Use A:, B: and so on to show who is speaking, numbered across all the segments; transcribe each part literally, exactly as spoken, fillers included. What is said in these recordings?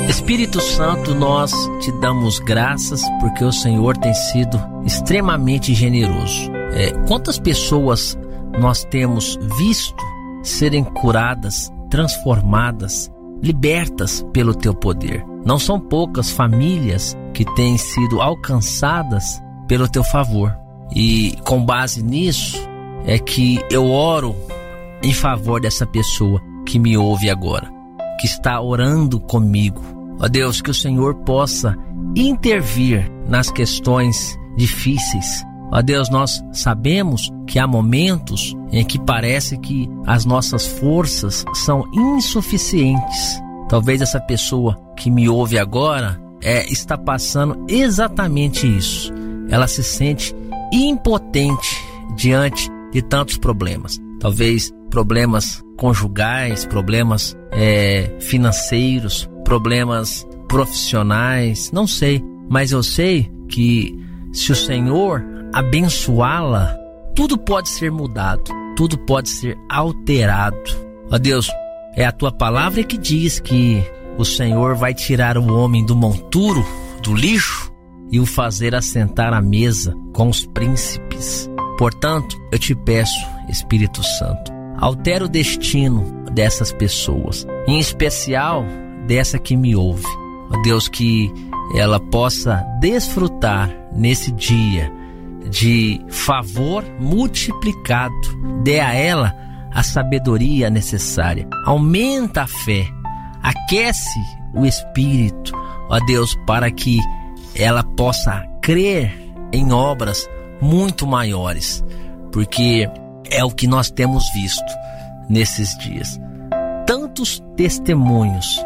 A: Espírito Santo, nós te damos graças porque o Senhor tem sido extremamente generoso. É, quantas pessoas nós temos visto serem curadas, transformadas, libertas pelo teu poder? Não são poucas famílias que têm sido alcançadas pelo teu favor. E com base nisso é que eu oro em favor dessa pessoa que me ouve agora, que está orando comigo. Ó Deus, que o Senhor possa intervir nas questões difíceis. Ó Deus, nós sabemos que há momentos em que parece que as nossas forças são insuficientes. Talvez essa pessoa que me ouve agora é, está passando exatamente isso. Ela se sente impotente diante de tantos problemas. Talvez problemas conjugais, problemas é, financeiros, problemas profissionais, não sei. Mas eu sei que se o Senhor abençoá-la, tudo pode ser mudado, tudo pode ser alterado. Ó Deus, é a tua palavra que diz que o Senhor vai tirar o homem do monturo, do lixo, e o fazer assentar à mesa com os príncipes. Portanto, eu te peço, Espírito Santo, altera o destino dessas pessoas, em especial dessa que me ouve. Ó Deus, que ela possa desfrutar nesse dia de favor multiplicado. Dê a ela a sabedoria necessária. Aumenta a fé. Aquece o espírito, ó Deus, para que ela possa crer em obras muito maiores, porque é o que nós temos visto nesses dias. Tantos testemunhos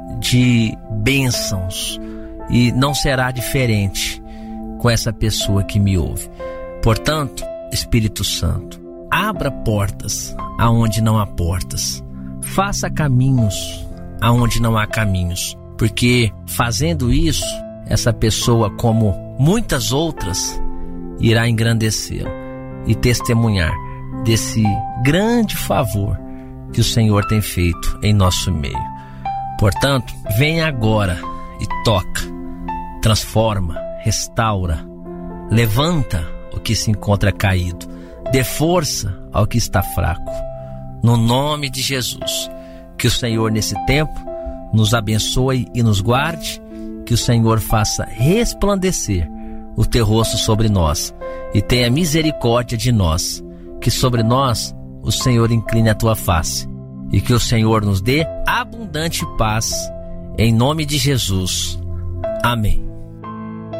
A: de bênçãos, e não será diferente com essa pessoa que me ouve. Portanto, Espírito Santo, abra portas aonde não há portas, faça caminhos aonde não há caminhos, porque fazendo isso, essa pessoa, como muitas outras, irá engrandecê-lo e testemunhar desse grande favor que o Senhor tem feito em nosso meio. Portanto, vem agora e toca, transforma, restaura, levanta o que se encontra caído, dê força ao que está fraco. No nome de Jesus, que o Senhor nesse tempo nos abençoe e nos guarde, que o Senhor faça resplandecer o teu rosto sobre nós e tenha misericórdia de nós, que sobre nós o Senhor incline a tua face e que o Senhor nos dê abundante paz, em nome de Jesus. Amém.